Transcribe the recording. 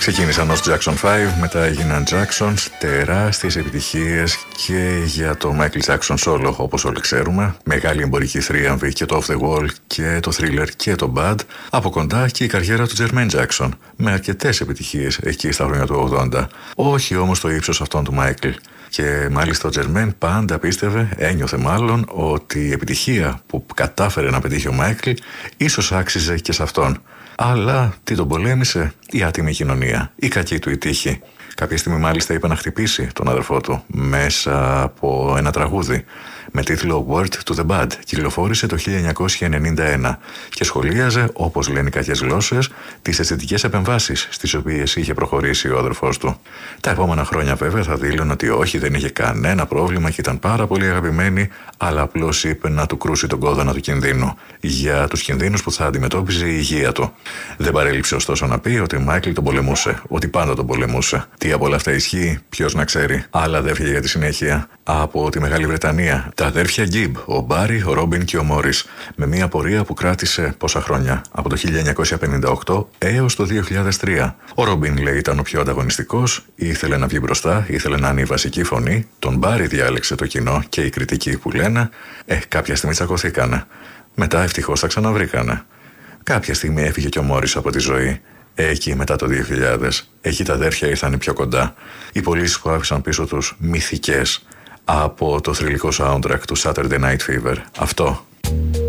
Ξεκίνησαν ως Jackson 5, μετά έγιναν Jacksons, τεράστιες επιτυχίες και για το Michael Jackson solo, όπως όλοι ξέρουμε. Μεγάλη εμπορική θρίαμβη και το Off the Wall και το Thriller και το Bad. Από κοντά και η καριέρα του Jermaine Jackson, με αρκετές επιτυχίες εκεί στα χρόνια του 80. Όχι όμως το ύψος αυτών του Michael. Και μάλιστα ο Jermaine πάντα πίστευε, ένιωθε μάλλον, ότι η επιτυχία που κατάφερε να πετύχει ο Michael ίσως άξιζε και σε αυτόν. Αλλά τι τον πολέμησε? Η άτιμη κοινωνία, η κακή του η τύχη. Κάποια στιγμή μάλιστα είπε να χτυπήσει τον αδερφό του μέσα από ένα τραγούδι με τίτλο Word to the Bad. Κυκλοφόρησε το 1991 και σχολίαζε, όπως λένε οι κακές γλώσσες, τις αισθητικές επεμβάσεις στις οποίες είχε προχωρήσει ο αδερφός του. Τα επόμενα χρόνια βέβαια θα δήλωνε ότι όχι, δεν είχε κανένα πρόβλημα και ήταν πάρα πολύ αγαπημένη, αλλά απλώς είπε να του κρούσει τον κόδωνα του κινδύνου για τους κινδύνους που θα αντιμετώπιζε η υγεία του. Δεν παρέλειψε ωστόσο να πει ότι ο Μάικλ τον πολεμούσε, ότι πάντα τον πολεμούσε. Τι από όλα αυτά ισχύει, ποιος να ξέρει. Άλλα αδέρφια για τη συνέχεια από τη Μεγάλη Βρετανία. Τα αδέρφια Γκίμπ, ο Μπάρι, ο Ρόμπιν και ο Μόρις. Με μια πορεία που κράτησε πόσα χρόνια, από το 1958 έως το 2003. Ο Ρόμπιν, λέει, ήταν ο πιο ανταγωνιστικός, ήθελε να βγει μπροστά, ήθελε να είναι η βασική φωνή. Τον Μπάρι διάλεξε το κοινό και οι κριτικοί που λένε, κάποια στιγμή τσακωθήκανε. Μετά ευτυχώς τα ξαναβρήκανε. Κάποια στιγμή έφυγε και ο Μόρις από τη ζωή. Εκεί μετά το 2000, εκεί τα αδέρφια ήρθαν πιο κοντά. Οι πωλήσεις που άφησαν πίσω τους μυθικές από το θρυλικό soundtrack του Saturday Night Fever. Αυτό.